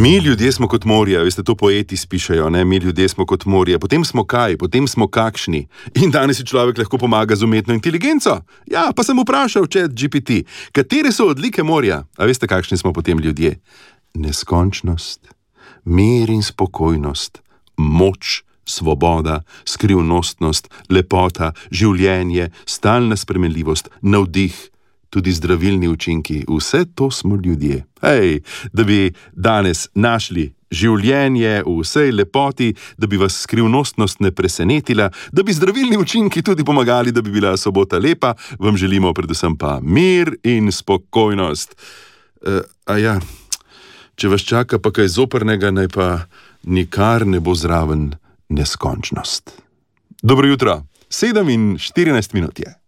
Mi ljudje smo kot morje, veste, to poeti spišajo, ne? Mi ljudje smo kot morje, potem smo kaj, potem smo kakšni. In danes si človek lahko pomaga z umetno inteligenco. Ja, pa sem vprašal ChatGPT, katere so odlike morja? A veste, kakšni smo potem ljudje? Neskončnost, mir in spokojnost, moč, svoboda, skrivnostnost, lepota, življenje, stalna spremenljivost, navdih, tudi zdravilni učinki, vse to smo ljudje. Hej, da bi danes našli življenje v vsej lepoti, da bi vas skrivnostnost ne presenetila, da bi zdravilni učinki tudi pomagali, da bi bila sobota lepa, vam želimo predvsem pa mir in spokojnost. Če vas čaka pa kaj zoprnega, naj pa nikar ne bo zraven neskončnost. Dobro jutro, 7:14 je.